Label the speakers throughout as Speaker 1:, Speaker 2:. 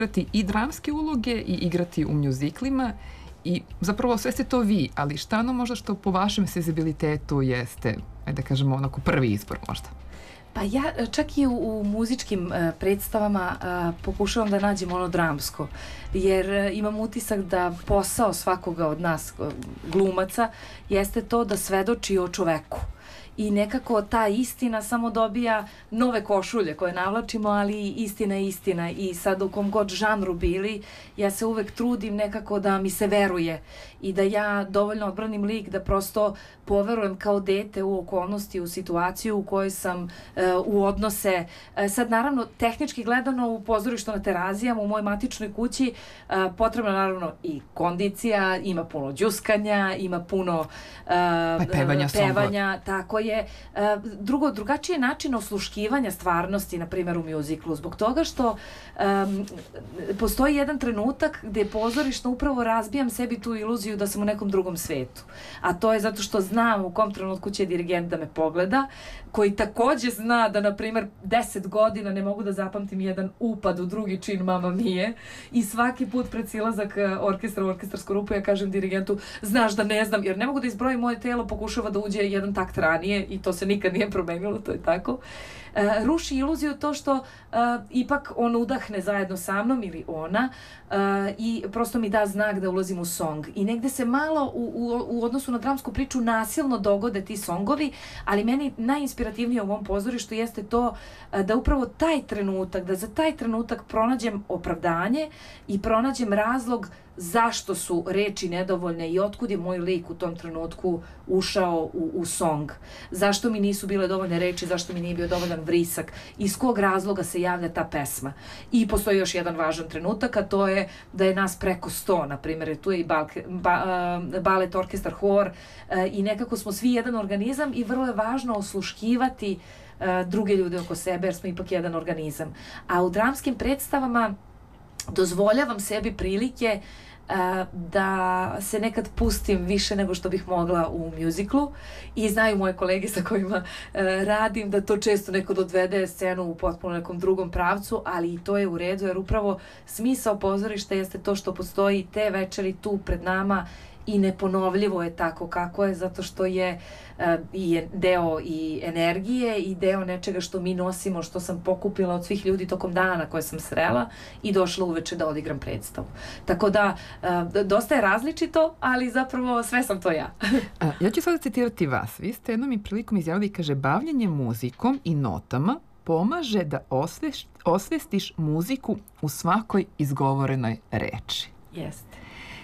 Speaker 1: igrati i dramske uloge i igrati u mjuziklima i zapravo sve ste to vi, ali šta ono možda što po vašem senzibilitetu jeste, ajde da kažemo, onako prvi izbor možda?
Speaker 2: Pa ja čak i u muzičkim predstavama pokušavam da nađem ono dramsko, jer imam utisak da posao svakoga od nas glumaca jeste to da svedoči o čoveku. I nekako ta istina samo dobija nove košulje koje navlačimo, ali istina je istina i sad u kom god žanru bili, ja se uvek trudim nekako da mi se veruje i da ja dovoljno odbranim lik da prosto poverujem kao dete u okolnosti, u situaciju u kojoj sam, u odnose. Sad naravno, tehnički gledano u pozorištu na Terazijama, u mojoj matičnoj kući, potrebna naravno i kondicija, ima puno đuskanja, ima puno pevanja, tako je. Drugačiji je način osluškivanja stvarnosti, na primjer u mjuziklu, zbog toga što postoji jedan trenutak gde pozorišno upravo razbijam sebi tu iluziju da sam u nekom drugom svetu. A to je zato što znam u kom trenutku će dirigent da me pogleda, koji takođe zna da, na primjer, 10 godina ne mogu da zapamtim jedan upad u drugi čin Mamma Mie i svaki put pred silazak orkestra u orkestarsku rupu ja kažem dirigentu, znaš da ne znam, jer ne mogu da izbrojim, moje telo pokušava da uđe jedan takt ranije i to se nikad nije promenilo, to je tako. Ruši iluziju to što ipak on udahne zajedno sa mnom ili ona i prosto mi da znak da ulazim u song. I negde se malo u odnosu na dramsku priču nasilno dogode ti songovi, ali meni najinspirativnije u ovom pozorištu jeste to da upravo taj trenutak, da za taj trenutak pronađem opravdanje i pronađem razlog zašto su reči nedovoljne i otkud je moj lik u tom trenutku ušao u song. Zašto mi nisu bile dovoljne reči, zašto mi nije bio dovoljan vrisak, iz kog razloga se javlja ta pesma. I postoji još jedan važan trenutak, a to je da je nas preko 100, na primjer, tu je i balet, orkestar, hor i nekako smo svi jedan organizam i vrlo je važno osluškivati druge ljude oko sebe jer smo ipak jedan organizam. A u dramskim predstavama dozvoljavam sebi prilike da se nekad pustim više nego što bih mogla u mjuziklu i znaju moje kolege sa kojima radim da to često neko odvede scenu u potpuno nekom drugom pravcu, ali i to je u redu jer upravo smisao pozorišta jeste to što postoji te večeri tu pred nama i neponovljivo je tako kako je, zato što je i deo i energije i deo nečega što mi nosimo, što sam pokupila od svih ljudi tokom dana koje sam srela i došla uveče da odigram predstavu. Tako da, dosta je različito, ali zapravo sve sam to ja.
Speaker 1: Ja ću sada citirati vas. Vi ste jednom i prilikom izjavili, kaže, bavljenje muzikom i notama pomaže da osvestiš muziku u svakoj izgovorenoj reči.
Speaker 2: Jeste.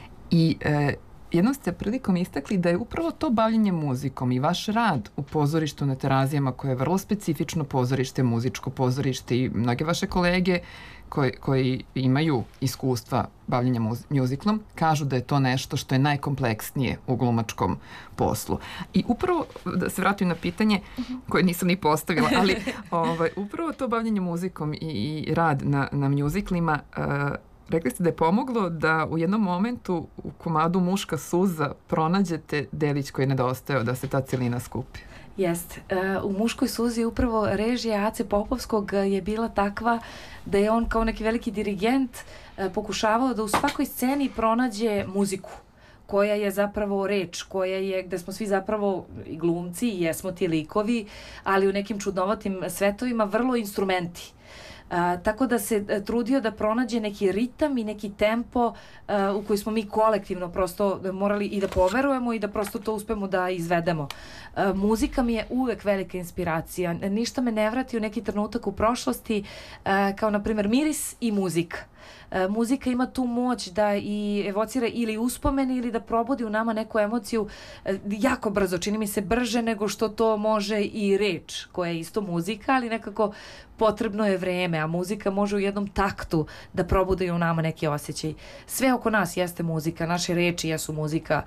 Speaker 1: I jednom ste prilikom istakli da je upravo to bavljenje muzikom i vaš rad u pozorištu na Terazijama, koje je vrlo specifično pozorište, muzičko pozorište i mnoge vaše kolege koji imaju iskustva bavljenja mjuziklom, kažu da je to nešto što je najkompleksnije u glumačkom poslu. I upravo, da se vratim na pitanje koje nisam ni postavila, ali upravo to bavljenje muzikom i rad na mjuziklima, rekli ste da je pomoglo da u jednom momentu u komadu Muška suza pronađete delić koji je nedostajao, da se ta celina skupi.
Speaker 2: Jeste. U Muškoj suzi upravo režija Ace Popovskog je bila takva da je on kao neki veliki dirigent pokušavao da u svakoj sceni pronađe muziku koja je zapravo reč, koja je, gde smo svi zapravo i glumci i jesmo ti likovi, ali u nekim čudnovatim svetovima vrlo instrumenti. Tako da se trudio da pronađe neki ritam i neki tempo u koji smo mi kolektivno prosto morali i da poverujemo i da prosto to uspemo da izvedemo. Muzika mi je uvek velika inspiracija. Ništa me ne vrati u neki trenutak u prošlosti kao na primjer miris i muzika. Muzika ima tu moć da i evocira ili uspomeni ili da probudi u nama neku emociju jako brzo, čini mi se brže nego što to može i reč koja je isto muzika, ali nekako potrebno je vreme, a muzika može u jednom taktu da probude u nama neki osjećaj. Sve oko nas jeste muzika, naše reči jesu muzika,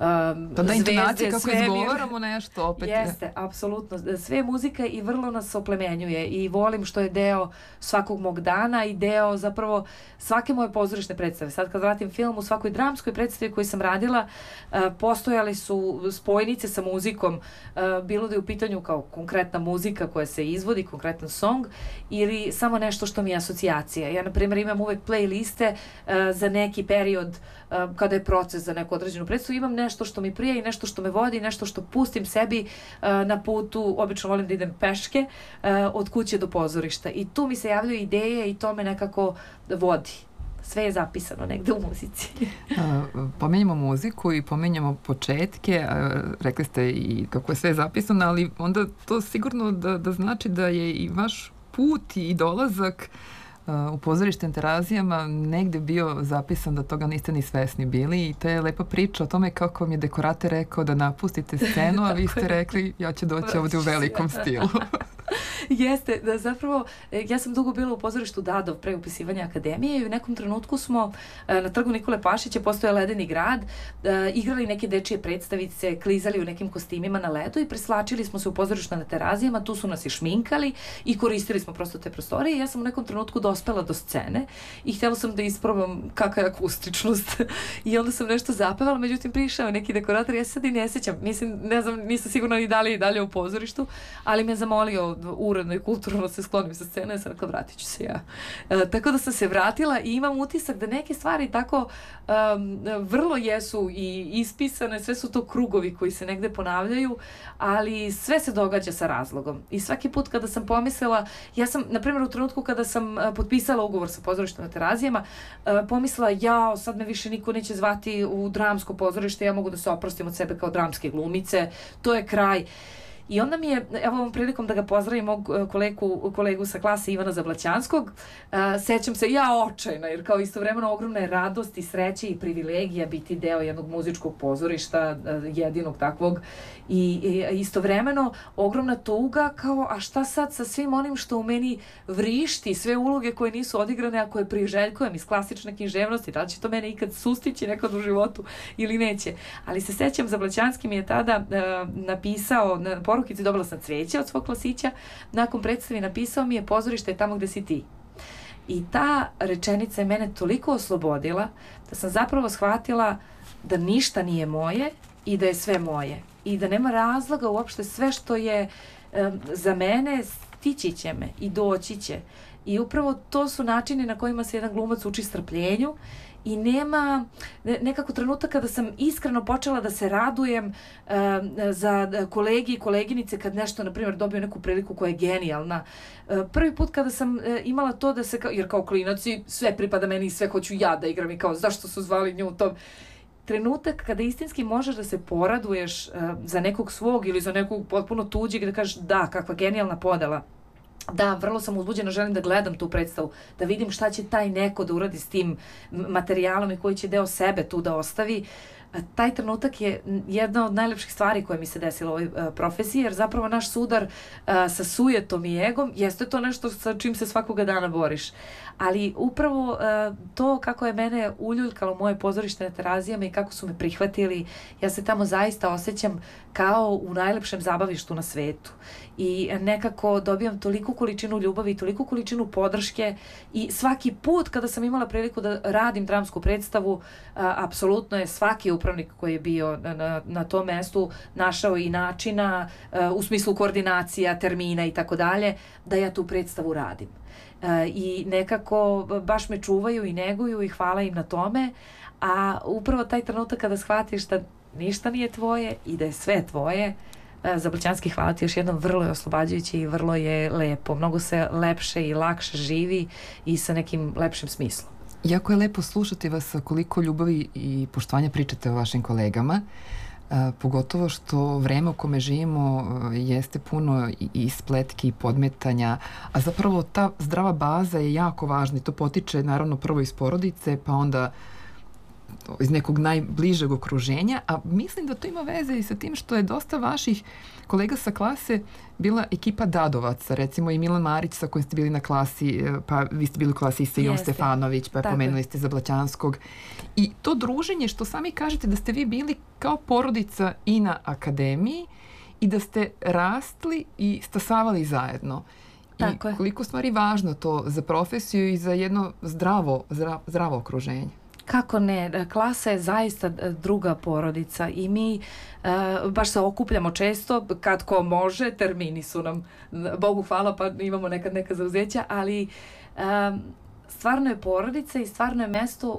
Speaker 1: zvezde, kako izgovaramo nešto opet.
Speaker 2: Jeste, apsolutno. Sve je muzika i vrlo nas oplemenjuje i volim što je deo svakog mog dana i deo zapravo svake moje pozorišne predstave. Sad kad vratim film, u svakoj dramskoj predstavi koju sam radila postojali su spojnice sa muzikom, bilo da je u pitanju kao konkretna muzika koja se izvodi, konkretan song, ili samo nešto što mi je asocijacija. Ja, na primjer, imam uvek playliste za neki period kada je proces za neku određenu predstavu, imam nešto što mi prija i nešto što me vodi, nešto što pustim sebi na putu, obično volim da idem peške od kuće do pozorišta i tu mi se javljaju ideje i to me nekako vodi. Sve je zapisano negde u muzici.
Speaker 1: Pomenjamo muziku i pomenjamo početke, rekli ste i kako je sve zapisano, ali onda to sigurno da znači da je i vaš put i dolazak u pozorište na Terazijama negde bio zapisan da toga niste ni svesni bili i to je lepa priča o tome kako vam je dekorator rekao da napustite scenu, a vi ste rekli ja ću doći ovdje u velikom stilu.
Speaker 2: Jeste, da zapravo, ja sam dugo bila u pozorištu Dadov pre upisivanja akademije i u nekom trenutku smo na trgu Nikole Pašića, postoje Ledeni grad, igrali neke dečije predstavice, klizali u nekim kostimima na ledu i preslačili smo se u pozorištu na Terazijama, tu su nas i šminkali i koristili smo prosto te prostorije i ja sam u nekom trenutku dospela do scene i htjela sam da isprobam kakva je akustičnost i onda sam nešto zapevala, međutim prišao neki dekorator, ja se sad i ne sjećam, mislim, ne znam, nisam sigurna ni dalje u pozorištu, ali me zamolio uredno i kulturno se sklonim sa scene, ja sam rekla vratit ću se ja. Tako da sam se vratila i imam utisak da neke stvari tako vrlo jesu i ispisane, sve su to krugovi koji se negde ponavljaju, ali sve se događa sa razlogom. I svaki put kada sam pomislila, ja sam, na primjer, u trenutku kada sam potpisala ugovor sa pozorištem na Terazijama, pomislila, jao, sad me više niko neće zvati u dramsko pozorište, ja mogu da se oprostim od sebe kao dramske glumice, to je kraj. I onda mi je, evo ovom prilikom da ga pozdravim mog kolegu sa klase Ivana Zablaćanskog, sećam se ja očajna, jer kao istovremeno ogromna je radost i sreće i privilegija biti deo jednog muzičkog pozorišta, jedinog takvog, i istovremeno ogromna tuga kao, a šta sad sa svim onim što u meni vrišti, sve uloge koje nisu odigrane, a koje priželjkujem iz klasične književnosti, da li će to mene ikad sustići nekad u životu ili neće. Ali se sećam, Zablaćanski mi je tada napisao, na porukici dobila sam cveće od svog klasića, nakon predstavi napisao mi je pozorište je tamo gde si ti. I ta rečenica je mene toliko oslobodila da sam zapravo shvatila da ništa nije moje i da je sve moje. I da nema razloga uopšte, sve što je za mene stići će me i doći će. I upravo to su načini na kojima se jedan glumac uči strpljenju i nema nekako trenutak kada sam iskreno počela da se radujem za kolegi i koleginice kad nešto, na primjer, dobiju neku priliku koja je genijalna. Prvi put kada sam imala to da se, jer kao klinaci sve pripada meni i sve hoću ja da igram i kao zašto su zvali nju tom. Trenutak kada istinski možeš da se poraduješ za nekog svog ili za nekog potpuno tuđeg i da kažeš da, kakva genijalna podela. Da, vrlo sam uzbuđena, želim da gledam tu predstavu, da vidim šta će taj neko da uradi s tim materijalom i koji će deo sebe tu da ostavi. Taj trenutak je jedna od najlepših stvari koja mi se desila u ovoj profesiji, jer zapravo naš sudar sa sujetom i egom jeste to nešto sa čim se svakoga dana boriš. Ali upravo to kako je mene uljuljkalo moje pozorište na Terazijama i kako su me prihvatili, ja se tamo zaista osjećam kao u najlepšem zabavištu na svetu. I nekako dobijam toliku količinu ljubavi, toliku količinu podrške i svaki put kada sam imala priliku da radim dramsku predstavu, apsolutno je svaki upravnik koji je bio na tom mestu našao i načina u smislu koordinacija, termina i tako dalje, da ja tu predstavu radim. I nekako baš me čuvaju i neguju i hvala im na tome, a upravo taj trenutak kada shvatiš da ništa nije tvoje i da je sve tvoje, Zablaćanski, hvala ti još jednom, vrlo je oslobađajuće i vrlo je lepo, mnogo se lepše i lakše živi i sa nekim lepšim smislom.
Speaker 1: Jako je lepo slušati vas koliko ljubavi i poštovanja pričate o vašim kolegama, pogotovo što vreme u kome živimo jeste puno i spletki i podmetanja, a zapravo ta zdrava baza je jako važna i to potiče naravno prvo iz porodice, pa onda iz nekog najbližeg okruženja, a mislim da to ima veze i sa tim što je dosta vaših kolega sa klase bila ekipa Dadovaca, recimo i Milan Marić sa kojim ste bili na klasi, pa vi ste bili u klasi i sa Ivom Stefanović, pa pomenuli ste Zablaćanskog. I to druženje što sami kažete da ste vi bili kao porodica i na akademiji i da ste rastli i stasavali zajedno. I koliko stvari važno to za profesiju i za jedno zdravo okruženje.
Speaker 2: Kako ne, klasa je zaista druga porodica i mi baš se okupljamo često, kad ko može, termini su nam, Bogu hvala, pa imamo nekad neka zauzeća, ali stvarno je porodica i stvarno je mesto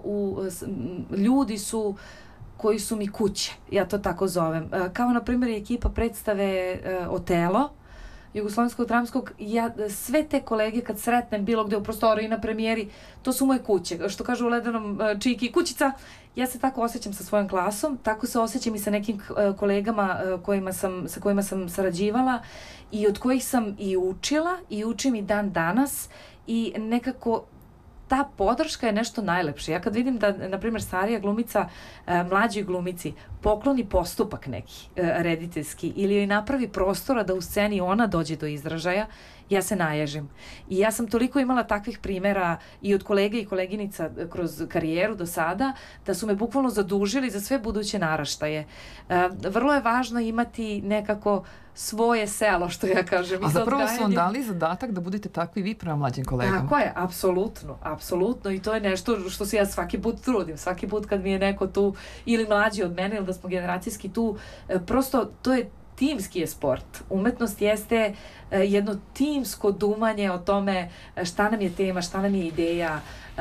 Speaker 2: ljudi su koji su mi kuće, ja to tako zovem. Kao na primjer ekipa predstave Otelo, Jugoslovenskog dramskog, ja sve te kolege kad sretnem bilo gde u prostoriji na premijeri, to su moje kuće. Što kažu u Ledenom Čiki, kućica, ja se tako osjećam sa svojom klasom, tako se osjećam i sa nekim kolegama sa kojima sam sarađivala i od kojih sam i učila i učim i dan danas i nekako ta podrška je nešto najlepše. Ja kad vidim da, na primjer, starija glumica mlađoj glumici pokloni postupak neki rediteljski ili joj napravi prostora da u sceni ona dođe do izražaja, ja se naježim. I ja sam toliko imala takvih primjera i od kolega i koleginica kroz karijeru do sada, da su me bukvalno zadužili za sve buduće naraštaje. Vrlo je važno imati nekako svoje selo, što ja kažem.
Speaker 1: A zapravo su vam dali zadatak da budete takvi vi prema mlađim kolegama.
Speaker 2: Tako je, apsolutno. I to je nešto što se ja svaki put trudim. Svaki put kad mi je neko tu ili mlađi od mene ili da smo generacijski tu, prosto to je timski je sport. Umetnost jeste jedno timsko dumanje o tome šta nam je tema, šta nam je ideja.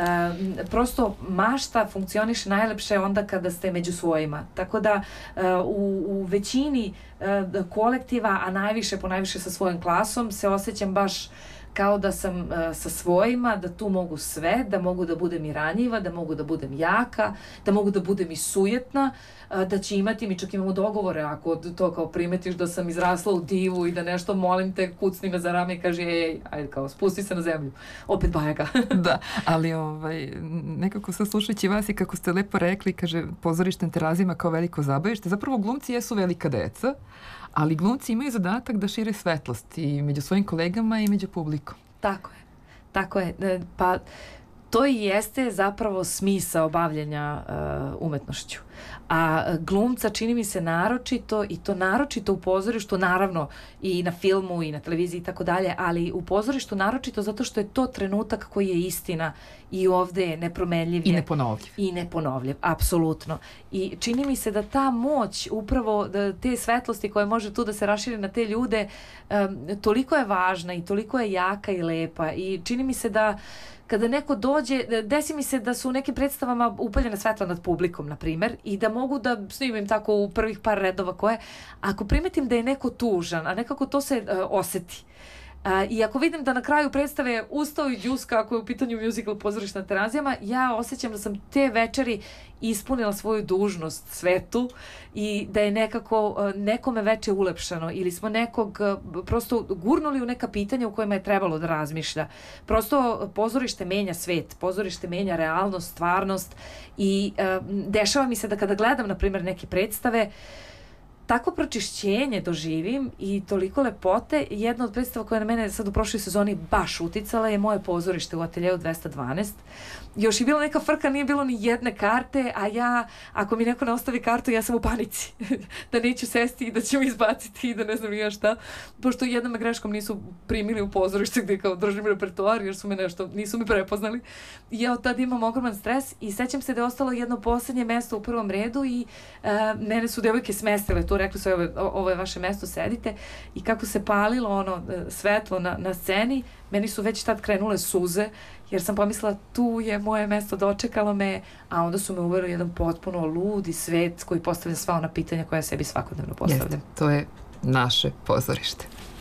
Speaker 2: Prosto mašta funkcioniše najlepše onda kada ste među svojima. Tako da u većini kolektiva, a najviše sa svojom klasom, se osjećam baš kao da sam sa svojima, da tu mogu sve, da mogu da budem i ranjiva, da mogu da budem jaka, da mogu da budem i sujetna, da će imati, mi čak imamo dogovore, ako to kao primetiš da sam izrasla u divu i da nešto, molim te, kucni me za rame i kaže, ajde kao, spusti se na zemlju. Opet bajaga.
Speaker 1: Da, ali nekako sad slušajući vas i kako ste lepo rekli, kaže, pozorište na Terazijama kao veliko zabavište, zapravo glumci jesu velika deca, ali glumci imaju zadatak da šire svetlost i među svojim kolegama i među publikom.
Speaker 2: Tako je. Pa to i jeste zapravo smisao bavljenja umetnošću. A glumca čini mi se naročito, i to naročito u pozorištu, naravno i na filmu i na televiziji i tako dalje, ali u pozorištu naročito zato što je to trenutak koji je istina i ovde je nepromenljiv.
Speaker 1: I
Speaker 2: neponovljiv, apsolutno. I čini mi se da ta moć, upravo te svetlosti koje može tu da se raširi na te ljude, toliko je važna i toliko je jaka i lepa. I čini mi se da kada neko dođe, desi mi se da su u nekim predstavama upaljena svetla nad publikom, na primer, i da mogu da snimim tako u prvih par redova koje, ako primetim da je neko tužan, a nekako to se oseti. I ako vidim da na kraju predstave ustao i džuska, ako je u pitanju musical pozorište na Terazijama, ja osjećam da sam te večeri ispunila svoju dužnost svetu i da je nekako nekome veče ulepšano ili smo nekog prosto gurnuli u neka pitanja u kojima je trebalo da razmišlja. Prosto pozorište menja svet, pozorište menja realnost, stvarnost i dešava mi se da kada gledam, na primjer, neke predstave, tako pročišćenje doživim i toliko lepote. Jedna od predstava koja na mene sad u prošloj sezoni baš uticala je moje pozorište u Ateljeu 212. Još je bila neka frka, nije bilo ni jedne karte, a ja, ako mi neko ne ostavi kartu, ja sam u panici. Da neću sesti i da ću izbaciti i da ne znam ja šta. Pošto jednom me greškom nisu primili u pozorište gde kao držim repertoar jer su me nisu me prepoznali. I ja od tada imam ogroman stres i sećam se da je ostalo jedno poslednje mesto u prvom redu i mene su devojke smestile tu, rekli su ovo je vaše mesto, sedite. I kako se palilo svetlo na sceni, meni su već tad krenule suze, jer sam pomislila tu je moje mesto, dočekalo me, a onda su me uveli jedan potpuno ludi svet koji postavlja sva ona pitanja koja sebi svakodnevno postavljam.
Speaker 1: Jeste, to je naše pozorište.